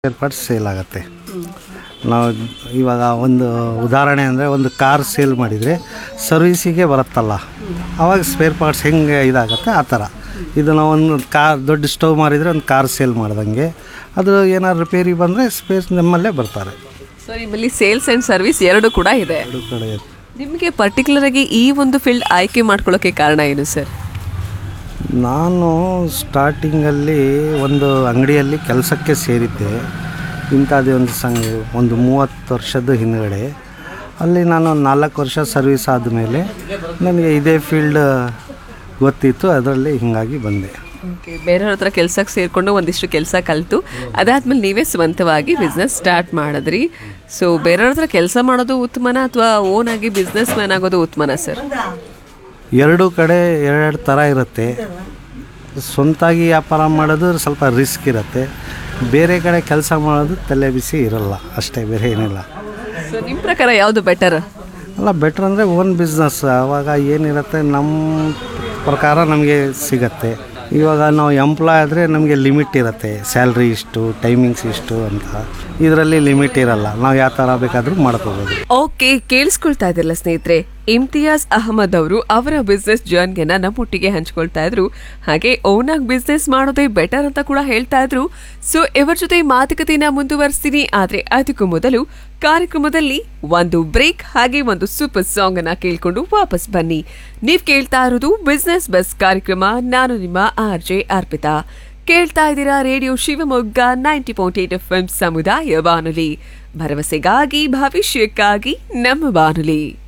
Spare parts sale ಆಗುತ್ತೆ. ನಾವು ಇವಾಗ ಒಂದು ಉದಾಹರಣೆ ಅಂದರೆ ಒಂದು ಕಾರ್ ಸೇಲ್ ಮಾಡಿದರೆ ಸರ್ವೀಸಿಗೆ ಬರುತ್ತಲ್ಲ, ಆವಾಗ ಸ್ಪೇರ್ ಪಾರ್ಟ್ಸ್ ಹೆಂಗೆ ಇದಾಗುತ್ತೆ ಆ ಥರ. ಇದು ನಾವು ಒಂದು ದೊಡ್ಡ ಸ್ಟವ್ ಮಾರಿದರೆ ಒಂದು ಕಾರ್ ಸೇಲ್ ಮಾಡ್ದಂಗೆ, ಅದು ಏನಾದ್ರು ರಿಪೇರಿ ಬಂದರೆ ಸ್ಪೇಸ್ ನಮ್ಮಲ್ಲೇ ಬರ್ತಾರೆ. ಸೊ ನಿಮ್ಮಲ್ಲಿ ಸೇಲ್ಸ್ ಆ್ಯಂಡ್ ಸರ್ವಿಸ್ ಎರಡು ಕೂಡ ಇದೆ. ಎರಡು ಕಡೆ ಇದೆ. ನಿಮಗೆ ಪರ್ಟಿಕ್ಯುಲರಾಗಿ ಈ ಒಂದು ಫೀಲ್ಡ್ ಆಯ್ಕೆ ಮಾಡ್ಕೊಳ್ಳೋಕ್ಕೆ ಕಾರಣ ಏನು ಸರ್? ನಾನು ಸ್ಟಾರ್ಟಿಂಗಲ್ಲಿ ಒಂದು ಅಂಗಡಿಯಲ್ಲಿ ಕೆಲಸಕ್ಕೆ ಸೇರಿದ್ದೆ. ಇಂಥದ್ದೇ ಒಂದು 30 ವರ್ಷದ ಹಿಂದುಗಡೆ. ಅಲ್ಲಿ ನಾನು 4 ವರ್ಷ ಸರ್ವಿಸ್ ಆದಮೇಲೆ ನನಗೆ ಇದೇ ಫೀಲ್ಡ್ ಗೊತ್ತಿತ್ತು, ಅದರಲ್ಲಿ ಹೀಗಾಗಿ ಬಂದೆ. ಓಕೆ, ಬೇರೆಯವ್ರ ಹತ್ರ ಕೆಲಸಕ್ಕೆ ಸೇರಿಕೊಂಡು ಒಂದಿಷ್ಟು ಕೆಲಸ ಕಲಿತು ಅದಾದಮೇಲೆ ನೀವೇ ಸ್ವಂತವಾಗಿ ಬಿಸ್ನೆಸ್ ಸ್ಟಾರ್ಟ್ ಮಾಡಿದ್ರಿ. ಸೊ ಬೇರೆಯವ್ರ ಹತ್ರ ಕೆಲಸ ಮಾಡೋದು ಉತ್ತಮನ ಅಥವಾ ಓನಾಗಿ ಬಿಸ್ನೆಸ್ ಮ್ಯಾನ್ ಆಗೋದು ಉತ್ತಮನ ಸರ್? ಎರಡೂ ಕಡೆ ಎರಡು ಥರ ಇರುತ್ತೆ. ಸ್ವಂತಾಗಿ ವ್ಯಾಪಾರ ಮಾಡೋದು ಸ್ವಲ್ಪ ರಿಸ್ಕ್ ಇರುತ್ತೆ, ಬೇರೆ ಕಡೆ ಕೆಲಸ ಮಾಡೋದು ತಲೆ ಬಿಸಿ ಇರಲ್ಲ, ಅಷ್ಟೇ, ಬೇರೆ ಏನಿಲ್ಲ. ಸೊ ನಿಮ್ಮ ಪ್ರಕಾರ ಯಾವುದು ಬೆಟರ್? ಅಲ್ಲ, ಬೆಟ್ರ್ ಅಂದರೆ ಓನ್ ಬಿಸ್ನೆಸ್. ಆವಾಗ ಏನಿರುತ್ತೆ ನಮ್ಮ ಪ್ರಕಾರ ನಮಗೆ ಸಿಗತ್ತೆ. ಇವಾಗ ನಾವು ಎಂಪ್ಲಾಯ್ ಆದರೆ ನಮಗೆ ಲಿಮಿಟ್ ಇರುತ್ತೆ, ಸ್ಯಾಲ್ರಿ ಇಷ್ಟು, ಟೈಮಿಂಗ್ಸ್ ಇಷ್ಟು ಅಂತ. ಇದರಲ್ಲಿ ಲಿಮಿಟ್ ಇರಲ್ಲ, ನಾವು ಯಾವ ಥರ ಬೇಕಾದರೂ ಮಾಡ್ಕೋಬೋದು. ಓಕೆ, ಕೇಳಿಸ್ಕೊಳ್ತಾ ಇದ್ರಲ್ಲ ಸ್ನೇಹಿತರೆ, ಇಮ್ತಿಯಾಜ್ ಅಹಮದ್ ಅವರು ಅವರ ಬಿಸ್ನೆಸ್ ಜರ್ನಿಯನ್ನ ನಮ್ಮೊಟ್ಟಿಗೆ ಹಂಚ್ಕೊಳ್ತಾ ಇದ್ರು. ಹಾಗೆ ಓನಾಗಿ ಬಿಸ್ನೆಸ್ ಮಾಡೋದೇ ಬೆಟರ್ ಅಂತ ಕೂಡ ಹೇಳ್ತಾ ಇದ್ರು. ಸೊ ಇವರ ಜೊತೆ ಮಾತುಕತೆನ ಮುಂದುವರಿಸ್ತೀನಿ. ಆದ್ರೆ ಅದಕ್ಕೂ ಮೊದಲು ಕಾರ್ಯಕ್ರಮದಲ್ಲಿ ಒಂದು ಬ್ರೇಕ್ ಹಾಗೆ ಒಂದು ಸೂಪರ್ ಸಾಂಗ್ ಅನ್ನ ಕೇಳ್ಕೊಂಡು ವಾಪಸ್ ಬನ್ನಿ. ನೀವ್ ಕೇಳ್ತಾ ಇರೋದು ಬಿಸ್ನೆಸ್ ಬಸ್ ಕಾರ್ಯಕ್ರಮ. ನಾನು ನಿಮ್ಮ RJ ಅರ್ಪಿತಾ. ಕೇಳ್ತಾ ಇದ್ದೀರಾ ರೇಡಿಯೋ ಶಿವಮೊಗ್ಗ 90.8 FM ಸಮುದಾಯ ಬಾನುಲಿ. ಭರವಸೆಗಾಗಿ ಭವಿಷ್ಯಕ್ಕಾಗಿ ನಮ್ಮ ಬಾನುಲಿ.